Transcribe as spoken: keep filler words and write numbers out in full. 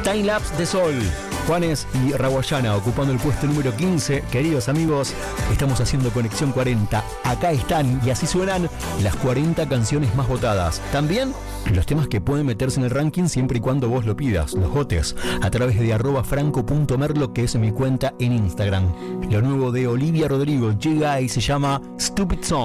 Timelapse de Sol. Juanes y Raguayana ocupando el puesto número quince. Queridos amigos, estamos haciendo Conexión cuarenta. Acá están, y así suenan las cuarenta canciones más votadas. También los temas que pueden meterse en el ranking siempre y cuando vos lo pidas, los votes, a través de arroba franco punto merlo, que es mi cuenta en Instagram. Lo nuevo de Olivia Rodrigo llega y se llama Stupid Song.